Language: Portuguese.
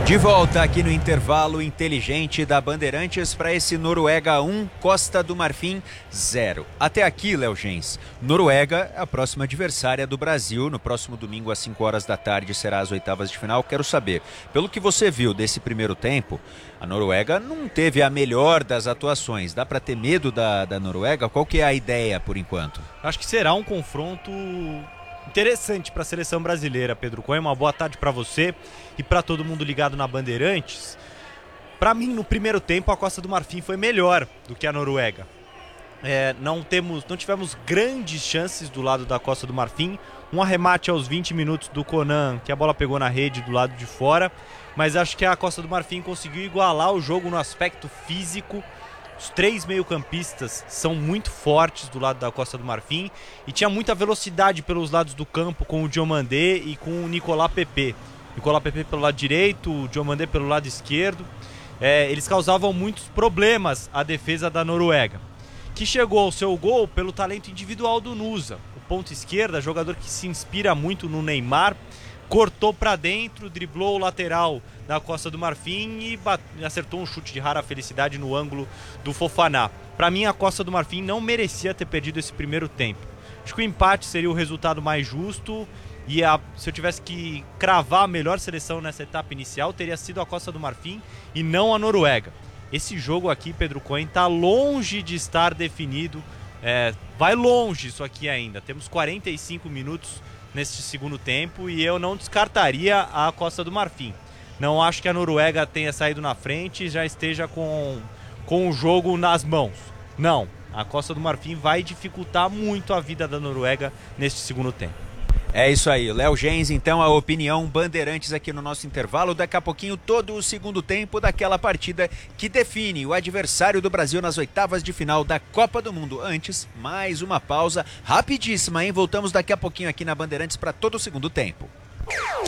De volta aqui no intervalo inteligente da Bandeirantes para esse Noruega 1, Costa do Marfim 0. Até aqui, Léo Gens, Noruega é a próxima adversária do Brasil. No próximo domingo às 5 horas da tarde será as oitavas de final. Quero saber, pelo que você viu desse primeiro tempo, a Noruega não teve a melhor das atuações. Dá para ter medo da Noruega? Qual que é a ideia por enquanto? Acho que será um confronto interessante para a seleção brasileira, Pedro Cunha. Uma boa tarde para você e para todo mundo ligado na Bandeirantes. Para mim, no primeiro tempo, a Costa do Marfim foi melhor do que a Noruega. Não tivemos grandes chances do lado da Costa do Marfim. Um arremate aos 20 minutos do Conan, que a bola pegou na rede do lado de fora. Mas acho que a Costa do Marfim conseguiu igualar o jogo no aspecto físico. Os três meio-campistas são muito fortes do lado da Costa do Marfim e tinha muita velocidade pelos lados do campo com o Diomandé e com o Nicolas Pepe. Nicolas Pepe pelo lado direito, o Diomandé pelo lado esquerdo. Eles causavam muitos problemas à defesa da Noruega, que chegou ao seu gol pelo talento individual do Nusa. O ponto esquerda, jogador que se inspira muito no Neymar, cortou para dentro, driblou o lateral da Costa do Marfim e acertou um chute de rara felicidade no ângulo do Fofana. Para mim, a Costa do Marfim não merecia ter perdido esse primeiro tempo. Acho que o empate seria o resultado mais justo e se eu tivesse que cravar a melhor seleção nessa etapa inicial, teria sido a Costa do Marfim e não a Noruega. Esse jogo aqui, Pedro Cunha, está longe de estar definido. Vai longe isso aqui ainda. Temos 45 minutos neste segundo tempo e eu não descartaria a Costa do Marfim. Não acho que a Noruega tenha saído na frente e já esteja com o jogo nas mãos. Não, a Costa do Marfim vai dificultar muito a vida da Noruega neste segundo tempo. É isso aí, Léo Gens, então a opinião Bandeirantes aqui no nosso intervalo. Daqui a pouquinho todo o segundo tempo daquela partida que define o adversário do Brasil nas oitavas de final da Copa do Mundo. Antes, mais uma pausa rapidíssima, hein? Voltamos daqui a pouquinho aqui na Bandeirantes para todo o segundo tempo.